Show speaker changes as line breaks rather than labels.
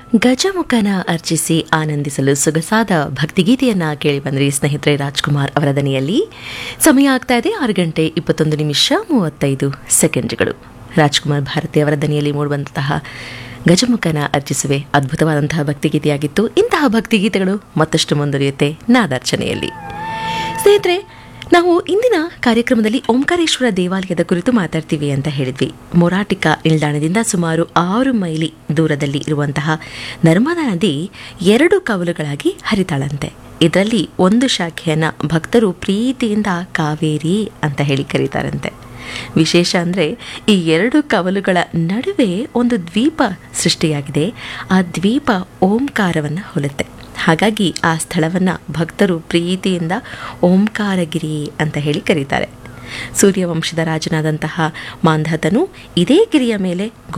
ಗಜಮುಖನ ಅರ್ಚಿಸಿ ಆನಂದಿಸಲು ಸೊಗಸಾದ ಭಕ್ತಿಗೀತೆಯನ್ನ ಕೇಳಿ ಬಂದ್ರಿ ಸ್ನೇಹಿತರೆ. ರಾಜ್ಕುಮಾರ್ ಅವರ ದನಿಯಲ್ಲಿ. ಸಮಯ ಆಗ್ತಾ ಇದೆ 6:21:35. ರಾಜ್ಕುಮಾರ್ ಭಾರತಿ ಅವರ ದನಿಯಲ್ಲಿ ಮೂಡುವಂತಹ ಗಜಮುಖನ ಅರ್ಚಿಸುವೆ ಅದ್ಭುತವಾದಂತಹ ಭಕ್ತಿಗೀತೆಯಾಗಿತ್ತು. ಇಂತಹ ಭಕ್ತಿಗೀತೆಗಳು ಮತ್ತಷ್ಟು ಮುಂದುವರಿಯುತ್ತೆ ನಾದಾರ್ಚನೆಯಲ್ಲಿ. ಸ್ನೇಹಿತರೆ, ನಾವು ಇಂದಿನ ಕಾರ್ಯಕ್ರಮದಲ್ಲಿ ಓಂಕಾರೇಶ್ವರ ದೇವಾಲಯದ ಕುರಿತು ಮಾತಾಡ್ತೀವಿ ಅಂತ ಹೇಳಿದ್ವಿ. ಮೊರಾಟಿಕಾ ನಿಲ್ದಾಣದಿಂದ ಸುಮಾರು 6 ಮೈಲಿ ದೂರದಲ್ಲಿ ಇರುವಂತಹ ನರ್ಮದಾ ನದಿ 2 ಕವಲುಗಳಾಗಿ ಹರಿತಾಳಂತೆ. ಇದರಲ್ಲಿ ಒಂದು ಶಾಖೆಯನ್ನು ಭಕ್ತರು ಪ್ರೀತಿಯಿಂದ ಕಾವೇರಿ ಅಂತ ಹೇಳಿ ಕರೀತಾರಂತೆ. ವಿಶೇಷ ಅಂದರೆ ಈ 2 ಕವಲುಗಳ ನಡುವೆ ಒಂದು ದ್ವೀಪ ಸೃಷ್ಟಿಯಾಗಿದೆ. ಆ ದ್ವೀಪ ಓಂಕಾರವನ್ನು ಹೋಲುತ್ತೆ. ಹಾಗಾಗಿ ಆ ಸ್ಥಳವನ್ನು ಭಕ್ತರು ಪ್ರೀತಿಯಿಂದ ಓಂಕಾರಗಿರಿ ಅಂತ ಹೇಳಿ ಕರೀತಾರೆ. ಸೂರ್ಯವಂಶದ ರಾಜನಾದಂತಹ ಮಾಂಧಾತನು ಇದೇ ಗಿರಿಯ ಮೇಲೆ